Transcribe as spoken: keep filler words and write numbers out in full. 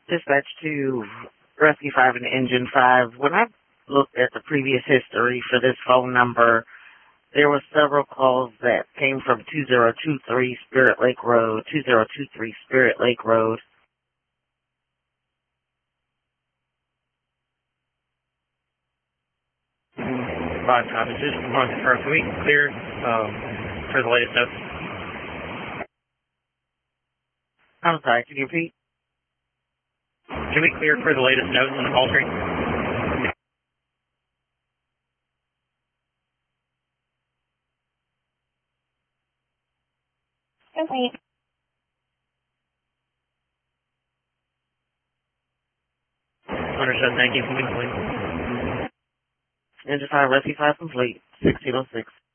Dispatch to Rescue five and Engine five. When I looked at the previous history for this phone number, there were several calls that came from two zero two three Spirit Lake Road, two zero two three Spirit Lake Road. Five copies. Just want to confirm, can we clear um, for the latest notes? I'm sorry, can you repeat? Can we clear for the latest notes on the call screen? Okay. Understood. Thank you. Complete. Engine five, Rescue five complete, sixteen oh six.